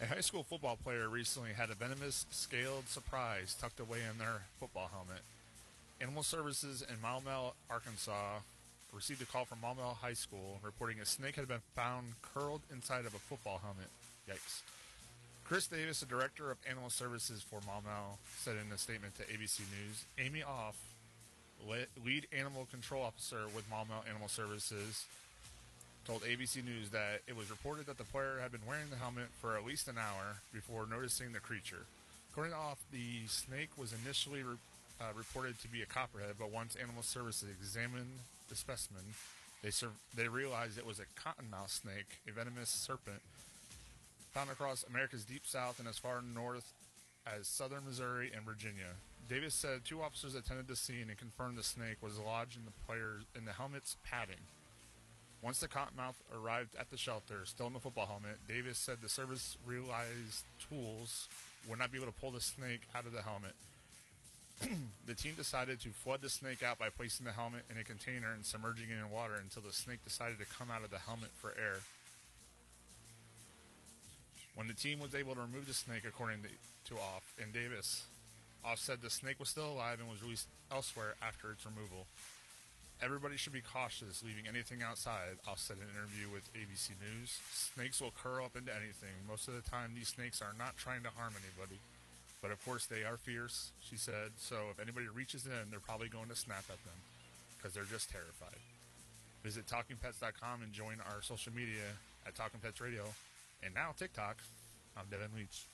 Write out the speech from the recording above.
A high school football player recently had a venomous scaled surprise tucked away in their football helmet. Animal Services in Maumelle, Arkansas received a call from Maumelle High School reporting a snake had been found curled inside of a football helmet. Yikes. Chris Davis, the director of Animal Services for Maumelle, said in a statement to ABC News, Amy Off, lead animal control officer with Maumelle Animal Services, told ABC News that it was reported that the player had been wearing the helmet for at least an hour before noticing the creature. According to Off, the snake was initially reported to be a copperhead, but once Animal Services examined the specimen, they realized it was a cottonmouth snake, a venomous serpent found across America's deep south and as far north as southern Missouri and Virginia. Davis said 2 officers attended the scene and confirmed the snake was lodged in the helmet's padding. Once the cottonmouth arrived at the shelter, still in the football helmet, Davis said the service realized tools would not be able to pull the snake out of the helmet. The team decided to flood the snake out by placing the helmet in a container and submerging it in water until the snake decided to come out of the helmet for air. When the team was able to remove the snake, according to Off and Davis, Off said the snake was still alive and was released elsewhere after its removal. Everybody should be cautious leaving anything outside, Off said in an interview with ABC News. Snakes will curl up into anything. Most of the time, these snakes are not trying to harm anybody. But of course, they are fierce, she said, so if anybody reaches in, they're probably going to snap at them, because they're just terrified. Visit TalkingPets.com and join our social media at Talking Pets Radio. And now TikTok. I'm Devin Leach.